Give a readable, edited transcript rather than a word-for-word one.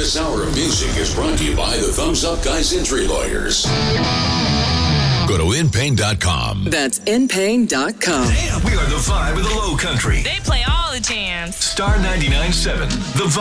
This hour of music is brought to you by the Thumbs Up Guys Injury Lawyers. Go to InPain.com. That's InPain.com. Damn, we are the vibe of the Low Country. They play all the jams. Star 99.7, the vibe.